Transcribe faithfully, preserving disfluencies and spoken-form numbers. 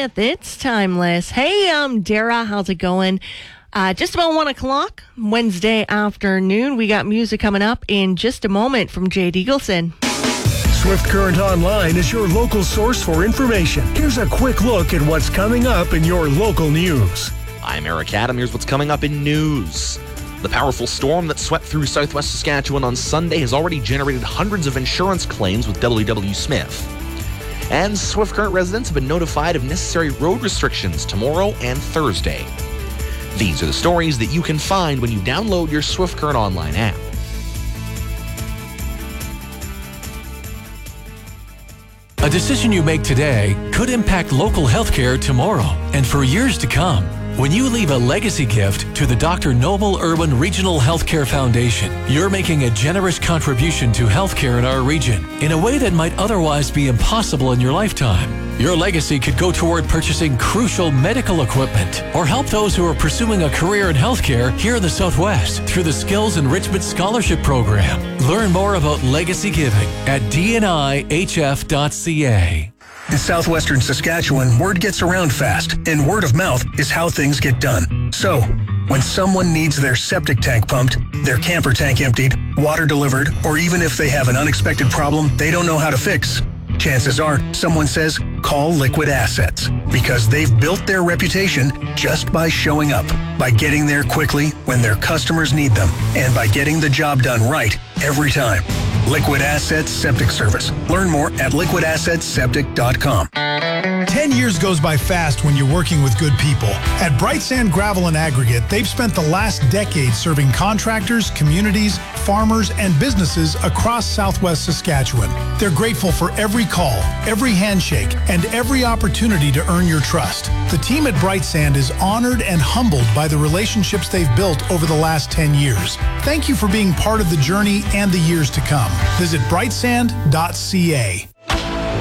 with It's Timeless. Hey, I'm Dara. How's it going? Uh, just about one o'clock Wednesday afternoon. We got music coming up in just a moment from Jade Eagleson. Swift Current Online is your local source for information. Here's a quick look at what's coming up in your local news. I'm Eric Adam. Here's what's coming up in news. The powerful storm that swept through southwest Saskatchewan on Sunday has already generated hundreds of insurance claims with W W Smith. And Swift Current residents have been notified of necessary road restrictions tomorrow and Thursday. These are the stories that you can find when you download your Swift Current Online app. A decision you make today could impact local healthcare tomorrow and for years to come. When you leave a legacy gift to the Doctor Noble Irwin Regional Healthcare Foundation, you're making a generous contribution to healthcare in our region in a way that might otherwise be impossible in your lifetime. Your legacy could go toward purchasing crucial medical equipment or help those who are pursuing a career in healthcare here in the Southwest through the Skills Enrichment Scholarship Program. Learn more about legacy giving at d n i h f dot c a. In southwestern Saskatchewan, word gets around fast, and word of mouth is how things get done. So, when someone needs their septic tank pumped, their camper tank emptied, water delivered, or even if they have an unexpected problem they don't know how to fix, chances are someone says, call Liquid Assets, because they've built their reputation just by showing up, by getting there quickly when their customers need them, and by getting the job done right every time. Liquid Assets Septic Service. Learn more at liquid assets septic dot com. Ten years goes by fast when you're working with good people. At Bright Sand Gravel and Aggregate, they've spent the last decade serving contractors, communities, farmers, and businesses across southwest Saskatchewan. They're grateful for every call, every handshake, and every opportunity to earn your trust. The team at Bright Sand is honored and humbled by the relationships they've built over the last ten years. Thank you for being part of the journey and the years to come. Visit bright sand dot c a.